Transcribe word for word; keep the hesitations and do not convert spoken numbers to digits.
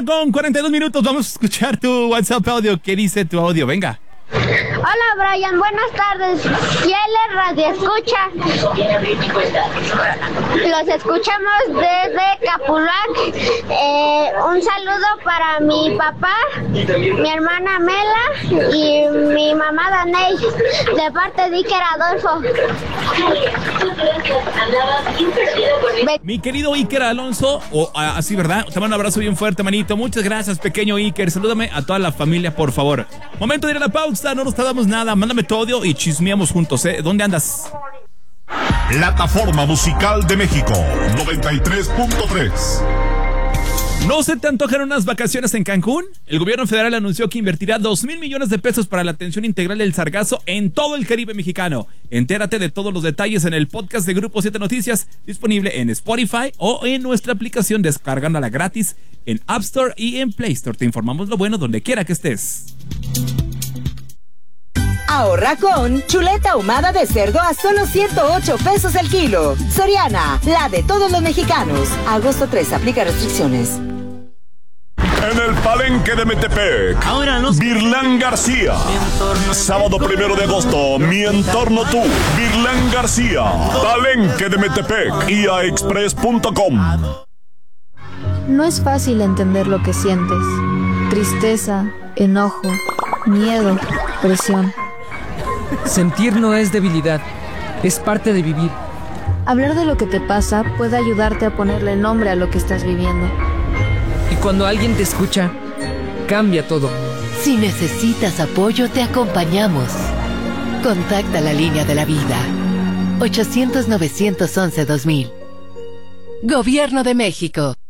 una con cuarenta y dos minutos. Vamos a escuchar tu WhatsApp audio. ¿Qué dice tu audio? Venga. Hola Brian, buenas tardes. Fieles Radio Escucha. Los escuchamos desde Capulac. Eh, un saludo para mi papá, mi hermana Mela y mi mamá Daney, de parte de Iker Adolfo. Mi querido Iker Alonso, o así, ¿verdad? Te mando un abrazo bien fuerte, manito. Muchas gracias, pequeño Iker. Salúdame a toda la familia, por favor. Momento de ir a la pausa, no nos tardamos nada. Mándame tu audio y chismeamos juntos, ¿eh? ¿Dónde andas? Plataforma Musical de México, noventa y tres punto tres. ¿No se te antojan unas vacaciones en Cancún? El gobierno federal anunció que invertirá dos mil millones de pesos para la atención integral del sargazo en todo el Caribe mexicano. Entérate de todos los detalles en el podcast de Grupo siete Noticias, disponible en Spotify o en nuestra aplicación descargándola gratis en App Store y en Play Store. Te informamos lo bueno donde quiera que estés. Ahorra con chuleta ahumada de cerdo a solo ciento ocho pesos el kilo. Soriana, la de todos los mexicanos. Agosto tres, aplica restricciones. En el Palenque de Metepec, ahora no. Virlán García. Sábado primero de agosto, Mi Entorno Tú. Virlán García. Palenque de Metepec. I A express punto com. No es fácil entender lo que sientes. Tristeza, enojo, miedo, presión. Sentir no es debilidad, es parte de vivir. Hablar de lo que te pasa puede ayudarte a ponerle nombre a lo que estás viviendo. Y cuando alguien te escucha, cambia todo. Si necesitas apoyo, te acompañamos. Contacta la línea de la vida. ochocientos, novecientos once, dos mil. Gobierno de México.